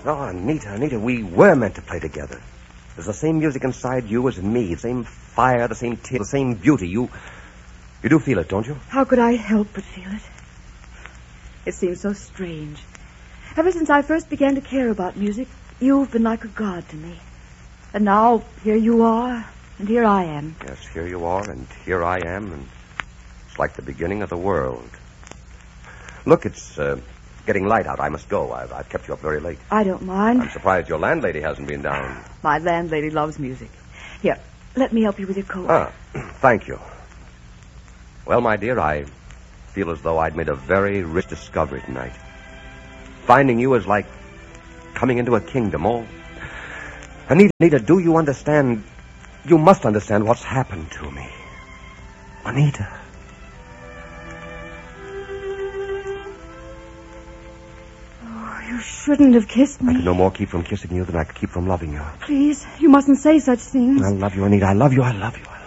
Oh, Anita, we were meant to play together. There's the same music inside you as in me. The same fire, the same tears, the same beauty. You do feel it, don't you? How could I help but feel it? It seems so strange. Ever since I first began to care about music, you've been like a god to me. And now, here you are, and here I am. Yes, here you are, and here I am, and it's like the beginning of the world. Look, it's getting light out. I must go. I've kept you up very late. I don't mind. I'm surprised your landlady hasn't been down. My landlady loves music. Here, let me help you with your coat. Ah, thank you. Well, my dear, I feel as though I'd made a very rich discovery tonight. Finding you is like coming into a kingdom. Oh, Anita, do you understand? You must understand what's happened to me. Anita. Oh, you shouldn't have kissed me. I could no more keep from kissing you than I could keep from loving you. Please, you mustn't say such things. I love you, Anita. I love you.